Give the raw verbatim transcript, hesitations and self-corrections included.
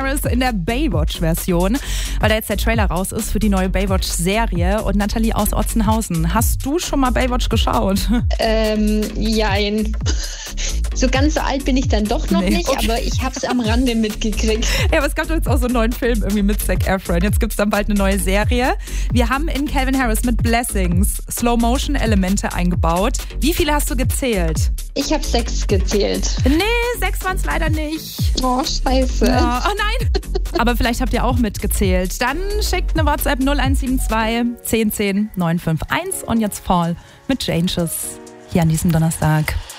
Harris in der Baywatch-Version, weil da jetzt der Trailer raus ist für die neue Baywatch-Serie. Und Nathalie aus Otzenhausen, hast du schon mal Baywatch geschaut? Ähm, jein. So ganz so alt bin ich dann doch noch Nee, nicht, okay. aber ich habe es am Rande mitgekriegt. Ja, aber es gab doch jetzt auch so einen neuen Film irgendwie mit Zac Efron. Jetzt gibt es dann bald eine neue Serie. Wir haben in Calvin Harris mit Blessings Slow-Motion-Elemente eingebaut. Wie viele hast du gezählt? Ich habe sechs gezählt. Nee, sechs waren es leider nicht. Oh, scheiße. Ja. Oh nein. Aber vielleicht habt ihr auch mitgezählt. Dann schickt eine WhatsApp null eins sieben zwei, zehn zehn, neun fünf eins und jetzt Fall mit Changes hier an diesem Donnerstag.